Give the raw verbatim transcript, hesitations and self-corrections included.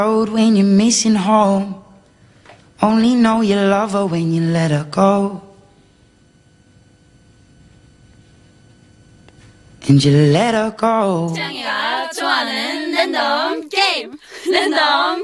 road when you're missing home. Only know you love her when you let her go. And you let her go. 태양이가 좋아하는 랜덤 게임 랜덤